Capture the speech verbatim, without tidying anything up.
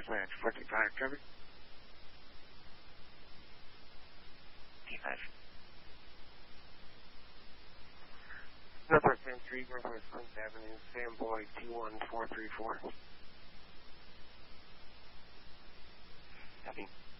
Dispatch, forty-five, Trevor. T five. Northwest Main Street, Northwest Clinton Avenue, Sam Boy, two one four three four. Copy.